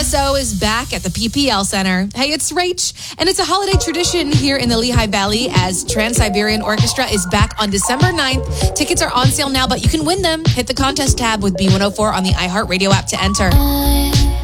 EXO is back at the PPL Center. Hey, it's Rach, and it's a holiday tradition here in the Lehigh Valley as Trans-Siberian Orchestra is back on December 9th. Tickets are on sale now, but you can win them. Hit the contest tab with B104 on the iHeartRadio app to enter.